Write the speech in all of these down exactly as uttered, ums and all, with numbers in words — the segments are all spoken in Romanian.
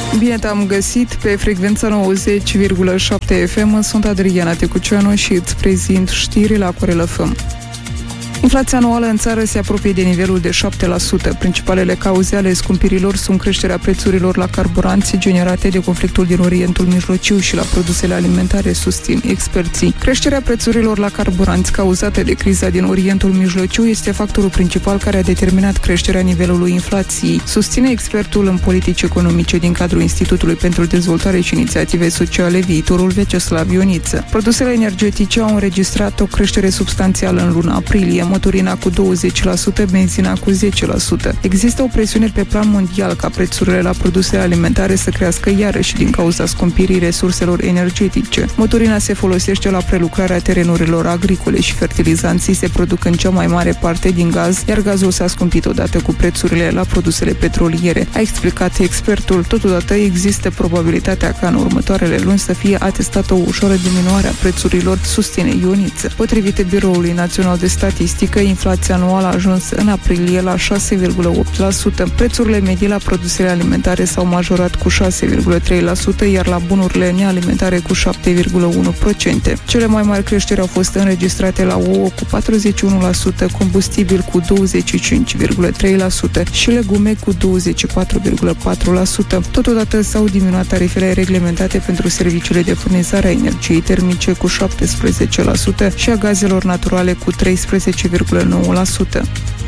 Bine te-am găsit pe frecvența nouăzeci virgulă șapte F M. Sunt Adriana Tecuceanu și îți prezint știrile la Corel F M. Inflația anuală în țară se apropie de nivelul de șapte la sută. Principalele cauze ale scumpirilor sunt creșterea prețurilor la carburanți generate de conflictul din Orientul Mijlociu și la produsele alimentare, susțin experții. Creșterea prețurilor la carburanți cauzată de criza din Orientul Mijlociu este factorul principal care a determinat creșterea nivelului inflației, susține expertul în politici economice din cadrul Institutului pentru Dezvoltare și Inițiative Sociale Viitorul, Veceslav Ioniță. Produsele energetice au înregistrat o creștere substanțială în luna aprilie, motorina cu douăzeci la sută, benzina cu zece la sută. Există o presiune pe plan mondial ca prețurile la produsele alimentare să crească iarăși din cauza scumpirii resurselor energetice. Motorina se folosește la prelucrarea terenurilor agricole și fertilizanții se produc în cea mai mare parte din gaz, iar gazul s-a scumpit odată cu prețurile la produsele petroliere, a explicat expertul. Totodată există probabilitatea ca în următoarele luni să fie atestată o ușoară diminuare a prețurilor, susține Ioniță. Potrivit Biroului Național de Statistică, inflația anuală a ajuns în aprilie la șase virgulă opt la sută. Prețurile medii la produsele alimentare s-au majorat cu șase virgulă trei la sută, iar la bunurile nealimentare cu șapte virgulă unu la sută. Cele mai mari creșteri au fost înregistrate la ouă cu patruzeci și unu la sută, combustibil cu douăzeci și cinci virgulă trei la sută și legume cu douăzeci și patru virgulă patru la sută. Totodată s-au diminuat tarifele reglementate pentru serviciile de furnizare a energiei termice cu șaptesprezece la sută și a gazelor naturale cu treisprezece virgulă nouă la sută.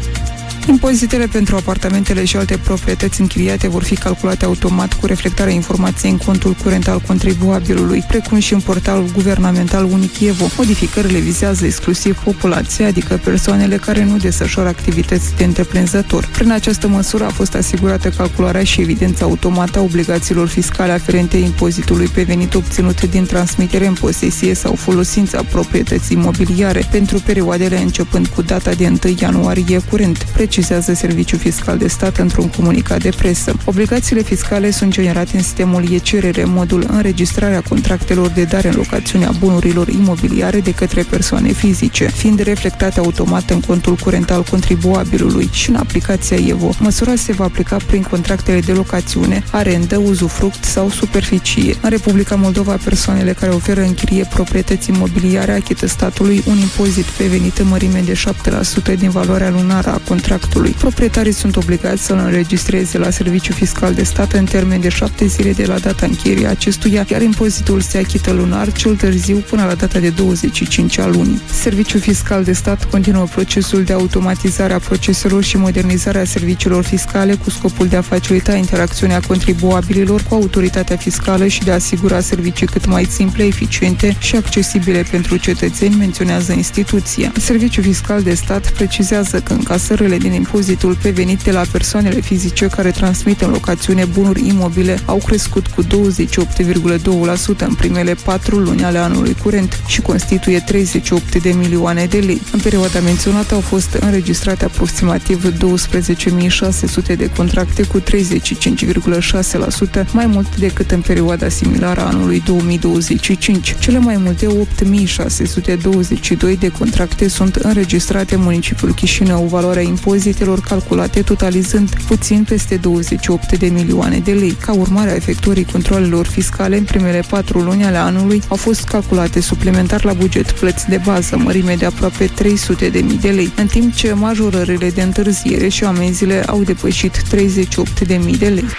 Impozitele pentru apartamentele și alte proprietăți închiriate vor fi calculate automat cu reflectarea informației în contul curent al contribuabilului, precum și în portalul guvernamental unic Evo. Modificările vizează exclusiv populația, adică persoanele care nu desfășoară activități de întreprinzător. Prin această măsură a fost asigurată calcularea și evidența automată a obligațiilor fiscale aferente impozitului pe venit obținut din transmitere în posesie sau folosința proprietății imobiliare pentru perioadele începând cu data de întâi ianuarie curent, precizează Serviciul Fiscal de Stat într-un comunicat de presă. Obligațiile fiscale sunt generate în sistemul e-cerere, modul înregistrarea contractelor de dare în locațiune a bunurilor imobiliare de către persoane fizice, fiind reflectate automat în contul curent al contribuabilului și în aplicația Evo. Măsura se va aplica prin contractele de locațiune, arendă, uzufruct sau superficie. În Republica Moldova, persoanele care oferă închirie proprietăți imobiliare achită statului un impozit pe venit în mărime de șapte la sută din valoarea lunară a contractului. Proprietarii sunt obligați să-l înregistreze la Serviciul Fiscal de Stat în termen de șapte zile de la data încheierii acestuia, iar impozitul se achită lunar, cel târziu până la data de douăzeci și cinci a lunii. Serviciul Fiscal de Stat continuă procesul de automatizare a proceselor și modernizarea serviciilor fiscale cu scopul de a facilita interacțiunea contribuabililor cu autoritatea fiscală și de a asigura servicii cât mai simple, eficiente și accesibile pentru cetățeni, menționează instituția. Serviciul Fiscal de Stat precizează că încasările din impozitul pe venit de la persoanele fizice care transmit în locațiune bunuri imobile au crescut cu douăzeci și opt virgulă doi la sută în primele patru luni ale anului curent și constituie treizeci și opt de milioane de lei. În perioada menționată au fost înregistrate aproximativ douăsprezece mii șase sute de contracte cu treizeci și cinci virgulă șase la sută mai mult decât în perioada similară a anului două mii douăzeci și cinci. Cele mai multe opt mii șase sute douăzeci și doi de contracte sunt înregistrate în municipiul Chișinău, valoarea impozitelor calculate totalizând puțin peste douăzeci și opt de milioane de lei. Ca urmare a efectuării controalelor fiscale în primele patru luni ale anului au fost calculate suplimentar la buget plăți de bază, mărime de aproape trei sute de mii de lei, în timp ce majorările de întârziere și amenziile au depășit treizeci și opt de mii de lei.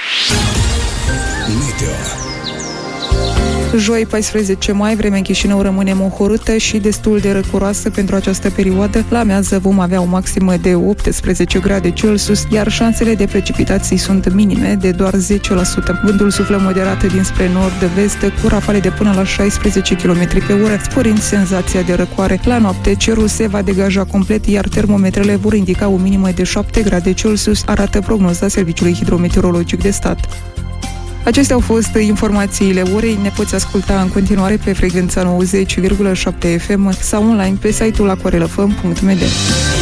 Meteo. Joi, paisprezece mai, vremea în Chișinău rămâne mohorâtă și destul de răcoroasă pentru această perioadă. La amiază vom avea o maximă de optsprezece grade Celsius, iar șansele de precipitații sunt minime, de doar zece la sută. Vântul suflă moderat dinspre nord-vest, cu rafale de până la șaisprezece kilometri pe oră, sporind senzația de răcoare. La noapte, cerul se va degaja complet, iar termometrele vor indica o minimă de șapte grade Celsius, arată prognoza Serviciului Hidrometeorologic de Stat. Acestea au fost informațiile orei. Ne poți asculta în continuare pe frecvența nouăzeci virgulă șapte F M sau online pe site-ul aquarelfm punct m d.